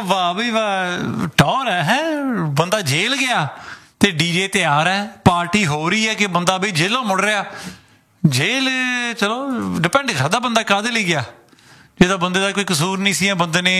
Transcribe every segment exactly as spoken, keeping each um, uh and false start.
वाह बई वाह, टौर है, है बंदा जेल गया ते डीजे तैयार है, पार्टी हो रही है कि बंदा बई जेलों मुड़ रहा। जेल चलो डिपेंड करदा बंदा काहदे लई गया। जे तां बंदे दा कोई कसूर नहीं सी, बंदे ने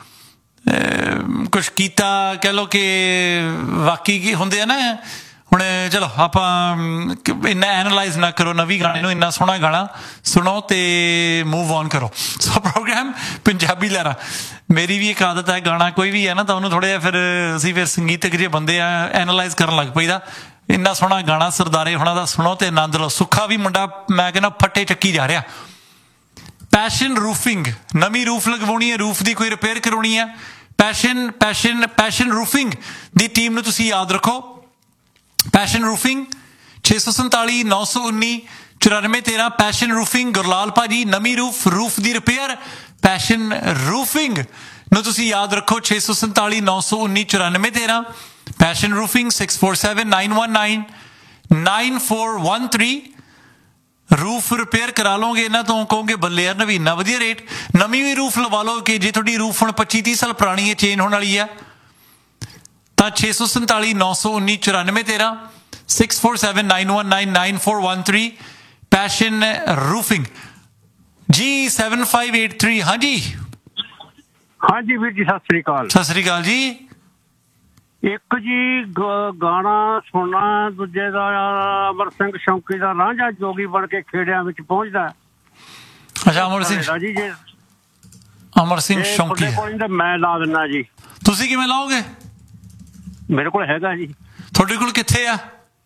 कुछ किया कह लो कि वाकई की होंदे आ ना। हुण चलो आपां इन्ना एनालाइज ना करो नवीं गाने नूं, इन्ना सोहना गाना सुनो ते मूव ऑन करो। सो प्रोग्राम पंजाबी लहरा, मेरी भी एक आदत है, गाना कोई भी है ना तो उन्होंने थोड़ा जिहा फिर असीं फिर संगीतक जे बंदे आ एनालाइज करन लग पईदा। इन्ना सोहना गाना सरदारे हुणां दा सुनो ते आनंद लो। सुखा भी मुंडा मैं कहना फट्टे चक्की जा रहा। पैशन रूफिंग, नवीं रूफ लगवाउणी है, रूफ दी कोई रिपेयर करवाउणी है, पैशन पैशन पैशन रूफिंग दी टीम नूं तुसीं याद रखो। पैशन रूफिंग छे सौ संताली नौ सौ उन्नी चौरानवे तेरह। पैशन रूफिंग गुरलाल भाजी, नवीं रूफ रूफ दी रिपेयर पैशन रूफिंग नूं तुसीं याद रखो। छे सौ संताली नौ सौ उन्नी चौरानवे तेरह। Passion roofing six four seven nine one nine nine four one three. Roof repair करा लोगे इन्हां तो कहोगे बल्ले यार नवीं इन्ना वधिया रेट। नवीं भी रूफ लवा लो कि जे तुहाडी रूफ हुण पच्ची तीह साल पुरानी है, चेंज होने वाली है, तो छे सौ संताली नौ सौ उन्नी चौरानवे तेरह six four seven nine one nine nine four one three. Passion roofing जी सैवन फाइव एट थ्री। हाँ जी हाँ जी वीर जी सत श्री अकाल। सत श्री अकाल जी। एक जी गाना सुनना, दूजे का अमर सिंह शौकी का रांझा जोगी बन के खेड़िया में पहुंचता। अच्छा अमर सिंह जी जे अमर सिंह शौकी मैं ला दिना जी। तुसीं किवें लाओगे? मेरे को हैगा जी। ਤੁਹਾਡੇ ਕੋਲ ਕਿੱਥੇ ਆ?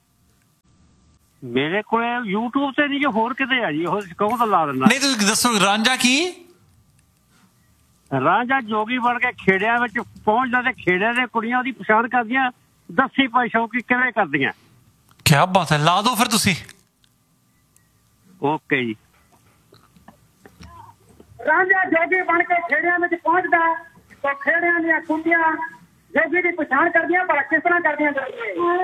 ਮੇਰੇ ਕੋਲ YouTube ਤੇ ਨਹੀਂ ਜੀ, ਹੋਰ ਕਿਤੇ ਆ ਜੀ। ਉਹ ਕਹੋ ਤਾਂ ਲਾ ਦਿੰਦਾ। ਨਹੀਂ ਤੁਸੀਂ ਦੱਸੋ ਰਾਂਝਾ ਕੀ? ਰਾਂਝਾ ਜੋਗੀ ਬਣ ਕੇ ਖੇੜਿਆਂ ਵਿੱਚ ਪਹੁੰਚਦਾ ਤੇ ਖੇੜਿਆਂ ਦੇ ਕੁੜੀਆਂ ਉਹਦੀ ਪਛਾਣ ਕਰਦੀਆਂ, ਦੱਸੀ ਭਾਈ ਸ਼ੌਕੀ ਕਿਵੇਂ ਕਰਦੀਆਂ। ਕੀ ਬਾਤ ਹੈ, ਲਾ ਦਿਓ ਫਿਰ ਤੁਸੀਂ। ਓਕੇ ਜੀ। ਰਾਂਝਾ ਜੋਗੀ ਬਣ ਕੇ ਖੇੜਿਆਂ ਵਿੱਚ ਪਹੁੰਚਦਾ ਤੇ ਖੇੜਿਆਂ ਦੀਆਂ ਕੁੜੀਆਂ ਜੋਗੀ ਦੀ ਪਛਾਣ ਕਰਦੀਆਂ, ਪਰ ਕਿਸ ਤਰ੍ਹਾਂ ਕਰਦੀਆਂ।